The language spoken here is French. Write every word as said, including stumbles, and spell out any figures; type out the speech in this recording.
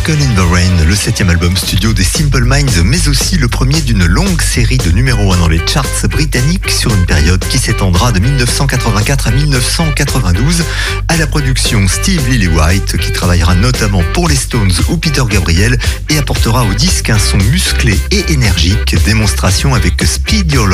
Miracle in the Rain, le septième album studio des Simple Minds, mais aussi le premier d'une longue série de numéro un dans les charts britanniques sur une période qui s'étendra de mille neuf cent quatre-vingt-quatre à mille neuf cent quatre-vingt-douze. À la production, Steve Lillywhite, qui travaillera notamment pour les Stones ou Peter Gabriel et apportera au disque un son musclé et énergique, démonstration avec Speed Your